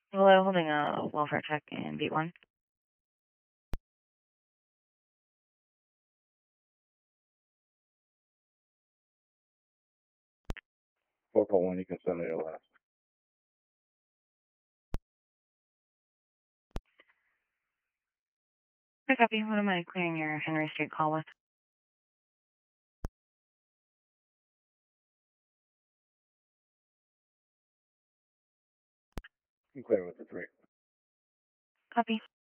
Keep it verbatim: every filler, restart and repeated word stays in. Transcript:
Hello, holding a welfare check in B one. four four one, you can send me your last. Hi, copy. What am I clearing your Henry Street call with? You can clear with the three. Copy.